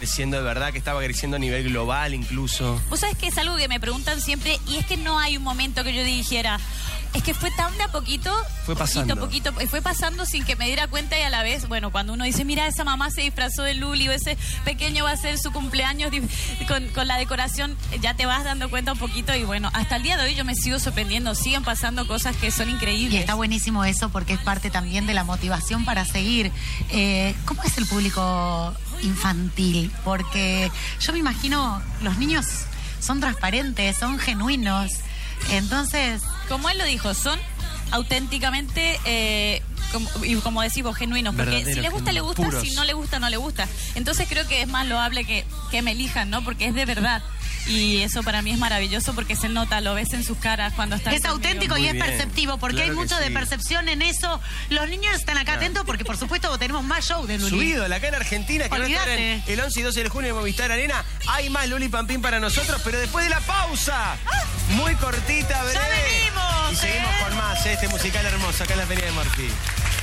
creciendo de verdad, que estaba creciendo a nivel global incluso. Vos sabés que es algo que me preguntan siempre y es que no hay un momento que yo dijera, es que fue tan de a poquito, fue pasando sin que me diera cuenta y a la vez, bueno, cuando uno dice, mira, esa mamá se disfrazó de Luli o ese pequeño va a ser su cumpleaños con la decoración, ya te vas dando cuenta un poquito y bueno, hasta el día de hoy yo me sigo sorprendiendo, siguen pasando cosas que son increíbles. Y está buenísimo eso porque es parte también de la motivación para seguir. ¿Cómo es el público infantil? Porque yo me imagino, los niños son transparentes, son genuinos, entonces... Como él lo dijo, son auténticamente, como decimos, genuinos. Porque si les gusta, le gusta, puros. Si no le gusta, no le gusta. Entonces creo que es más loable que me elijan, ¿no? Porque es de verdad. Y eso para mí es maravilloso porque se nota, lo ves en sus caras cuando están Es conmigo. Auténtico muy y bien. Es perceptivo, porque claro hay mucho de percepción en eso. Los niños están acá atentos porque, por supuesto, tenemos más show de Luli. Su ídolo, acá en Argentina, que Olvídate. va a estar el 11 y 12 de junio en Movistar Arena. Hay más Luli Pampín para nosotros, pero después de la pausa, muy cortita, breve. ¡Ya venimos! Y seguimos con más, este musical hermoso, acá en la Avenida de Morphy.